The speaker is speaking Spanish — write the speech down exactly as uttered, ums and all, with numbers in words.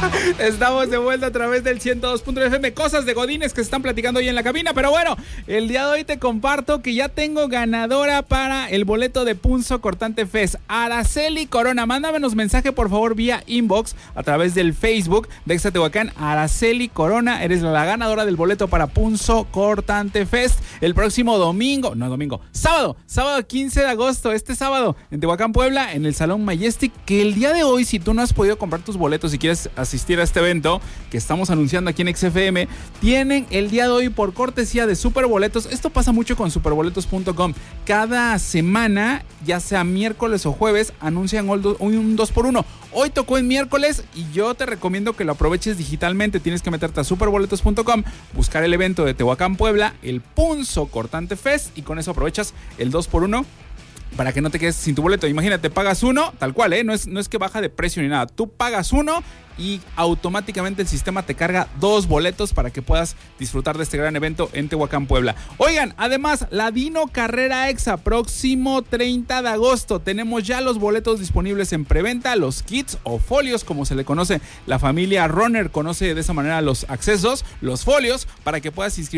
Estamos de vuelta a través del ciento dos punto nueve F M. Cosas de godines que se están platicando hoy en la cabina. Pero bueno, el día de hoy te comparto que ya tengo ganadora para el boleto de Punzo Cortante Fest. Araceli Corona. Mándamenos mensaje por favor vía inbox a través del Facebook de Exa Tehuacán. Araceli Corona, eres la ganadora del boleto para Punzo Cortante Fest el próximo domingo. No, domingo. Sábado. Sábado quince de agosto. Este sábado en Tehuacán, Puebla, en el Salón Majestic. Que el día de hoy, si tú no has podido comprar tus boletos y quieres asistir a este evento que estamos anunciando aquí en X F M, tienen el día de hoy por cortesía de Superboletos. Esto pasa mucho con superboletos punto com. Cada semana, ya sea miércoles o jueves, anuncian un dos por uno. Hoy tocó en miércoles y yo te recomiendo que lo aproveches digitalmente. Tienes que meterte a superboletos punto com, buscar el evento de Tehuacán, Puebla, el Punzo Cortante Fest, y con eso aprovechas el dos por uno para que no te quedes sin tu boleto. Imagínate, pagas uno, tal cual, ¿eh? No es, no es que baja de precio ni nada. Tú pagas uno y automáticamente el sistema te carga dos boletos para que puedas disfrutar de este gran evento en Tehuacán, Puebla. Oigan, además, la Dino Carrera Exa, próximo treinta de agosto. Tenemos ya los boletos disponibles en preventa, los kits o folios, como se le conoce. La familia Runner conoce de esa manera los accesos, los folios, para que puedas inscribir